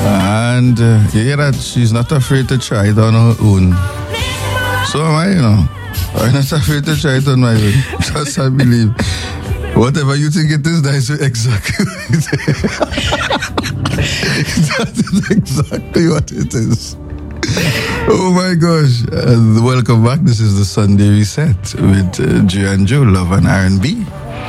And you hear that she's not afraid to try it on her own. So am I, I'm not afraid to try it on my own. Just I believe. Whatever you think it is, that is exactly what it is. That is exactly what it is. Oh my gosh. Welcome back. This is the Sunday Reset with Joe and Joe, Love and R&B.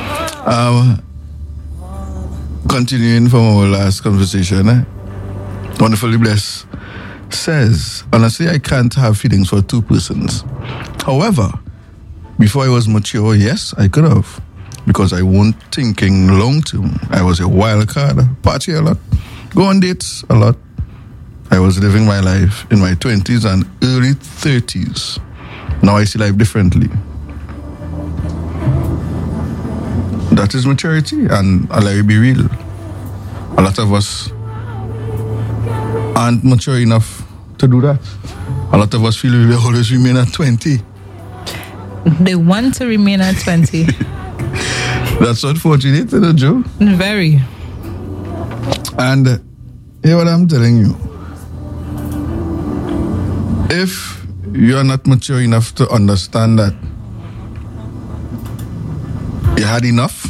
Continuing from our last conversation, Wonderfully Blessed says, honestly, I can't have feelings for two persons. However, before I was mature, yes, I could have. Because I wasn't thinking long term. I was a wild card, party a lot, go on dates a lot. I was living my life in my 20s and early 30s. Now I see life differently. That is maturity, and I'll let it be real. A lot of us aren't mature enough to do that. A lot of us feel we will always remain at 20. They want to remain at 20. That's unfortunate, Joe. Very. And hear what I'm telling you. If you are not mature enough to understand that you had enough,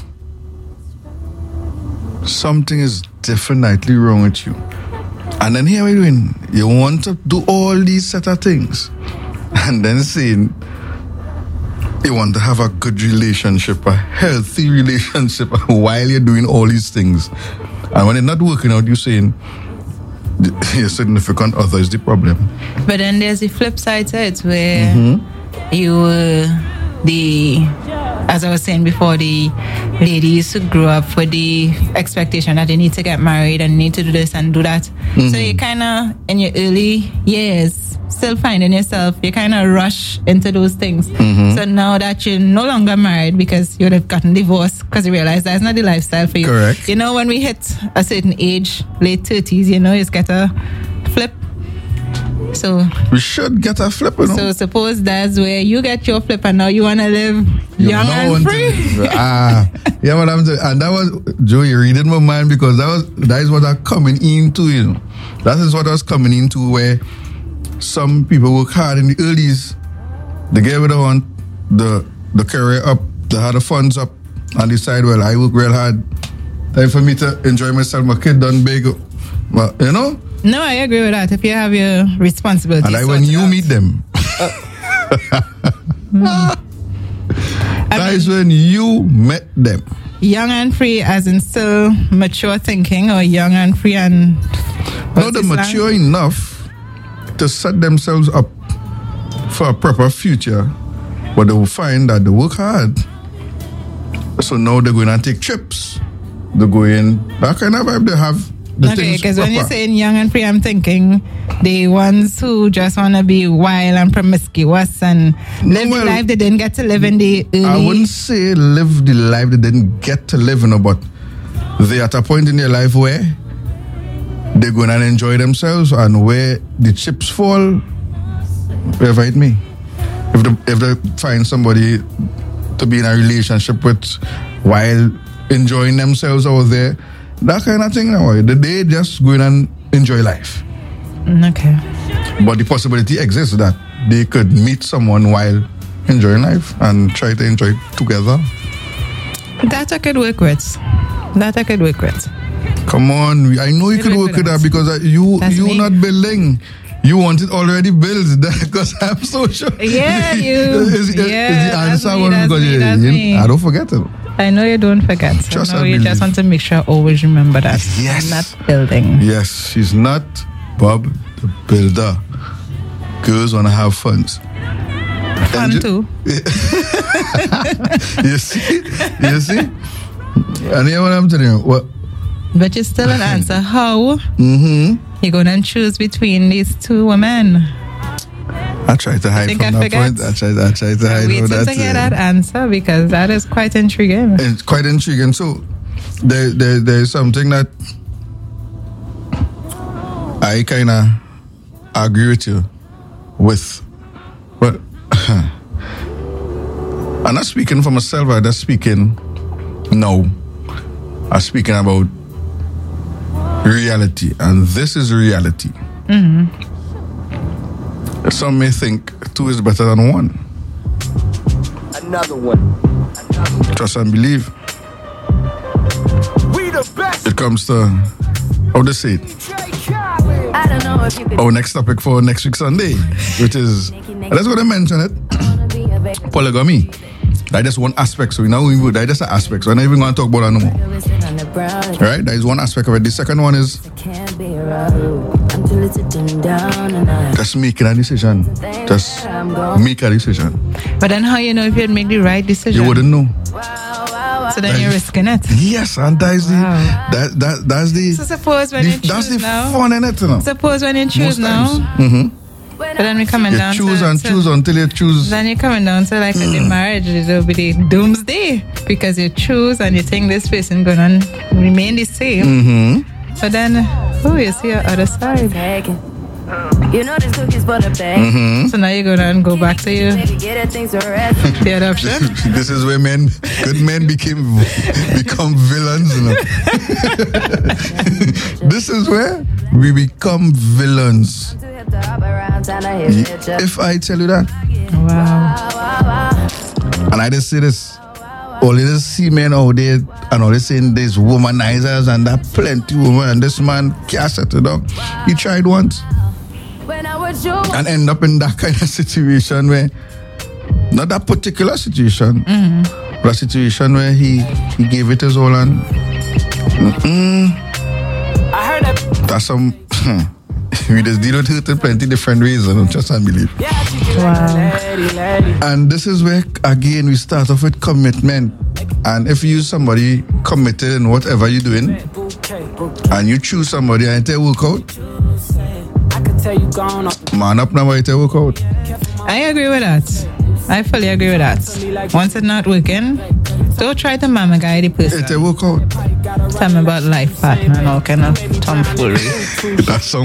something is definitely wrong with you. And then here we're doing, you want to do all these set of things, and then saying you want to have a good relationship, a healthy relationship, while you're doing all these things. And when it's not working out, you're saying your significant other is the problem. But then there's the flip side to it, where as I was saying before, the ladies who grew up with the expectation that they need to get married and need to do this and do that. So you kind of, in your early years, still finding yourself, you kind of rush into those things. So now that you're no longer married because you would have gotten divorced because you realize that's not the lifestyle for you. Correct. You know, when we hit a certain age, late 30s, you just get a flip. So we should get a flip, So suppose that's where you get your flip and now you want to live young and free. Yeah, what I'm saying. And that was, Joe, you're reading my mind, because that is what I'm coming into, That is what I was coming into, where some people work hard in the earlys. They get what they want, the career up, they had the funds up, and decide, well, I work real hard. Time for me to enjoy myself, my kid done big. But, No, I agree with that. If you have your responsibilities. And when you meet them. That is when you met them. Young and free as in still mature thinking, or young and free and... No, they're mature enough to set themselves up for a proper future, but they will find that they work hard. So now they're going to take trips. They're going... That kind of vibe they have. Okay, because when you're saying young and free, I'm thinking the ones who just want to be wild and promiscuous and live the life they didn't get to live in the early... I wouldn't say live the life they didn't get to live in, but they're at a point in their life where they're going to enjoy themselves, and where the chips fall, wherever it may. If they find somebody to be in a relationship with while enjoying themselves over there, that kind of thing, they just go in and enjoy life. Okay. But the possibility exists that they could meet someone while enjoying life and try to enjoy it together. That I could work with. Come on, I know you could work with that, because you're not building. You want it already built, because I'm so sure. Yeah, is the answer I don't forget it. I know you don't forget. So you just want to make sure I always remember that. Yes. Not building. Yes, she's not Bob the Builder. Girls want to have fun. Fun too. You see? And you know what I'm telling you? What? But you still an answer. How? You're going to choose between these two women. I try to hide from that point. I try to hide from that. Waiting to hear that answer, because that is quite intriguing. It's quite intriguing. So there's something that I kind of agree with you with. But I'm not speaking for myself. I'm just speaking now. I'm speaking about reality, and this is reality. Some may think 2 is better than 1. Another one. Trust and believe. We the best. It comes to how they say it. I don't know if you could Our next topic for next week Sunday, which is, let's go to mention it, be a baby. polygamy. That is one aspect, so we know that is an aspect, so we're not even going to talk about that no more. On the brown, Right? That is one aspect of it. The second one is can't be around until it's sitting down and I just making a decision. Just make a decision. But then how you know if you'd make the right decision? You wouldn't know. So then you're risking it. Yes, and that's the Wow. that's the So suppose when you that's choose the now. fun in it, you know. Suppose when you choose Most now. times. But then we're coming You down choose to, and to- choose until you choose. Then you're coming down to like the marriage, it'll be the doomsday because you choose and you think this person gonna remain the same. But then, you see your other side. taking. You know this cookie's for the bag. So now you're gonna go back to your Baby, get her things to rest. the adoption. This is where good men become villains. You know? This is where we become villains. To hip to hop around, time to hit it. If I tell you that, Wow. and I just say this, all this see men out there and all this saying there's womanizers and that plenty women and this man can't settle down. He tried once When I was you, and end up in that kind of situation where, not that particular situation, but a situation where he gave it his all and I heard that. that's some we just deal with it in plenty different ways, you know, just unbelieve. Yeah, she just Wow. lady. And this is where again we start off with commitment. And if you somebody committed in whatever you're doing Bouquet. and you choose somebody and it work out, I could tell you gone on. man up now it work out. I agree with that. I fully agree with that. Once it's not working, don't try to mama guide the person. It work out. Tell me about life partner and all kind of tomfoolery. That's some